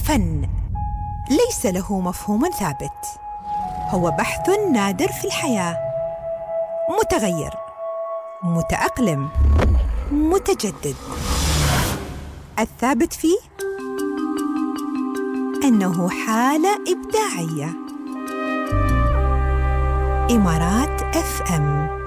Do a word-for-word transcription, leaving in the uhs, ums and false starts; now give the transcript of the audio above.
الفن ليس له مفهوم ثابت، هو بحث نادر في الحياة، متغير، متأقلم، متجدد. الثابت فيه أنه حالة إبداعية. إمارات إف إم